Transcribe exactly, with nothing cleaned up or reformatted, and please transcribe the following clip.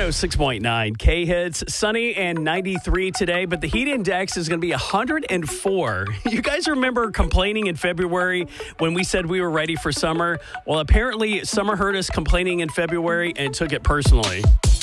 oh six point nine K-Hits. Sunny and ninety-three today, but the heat index is going to be one hundred four. You guys remember complaining in February when we said we were ready for summer? Well, apparently summer heard us complaining in February and took it personally.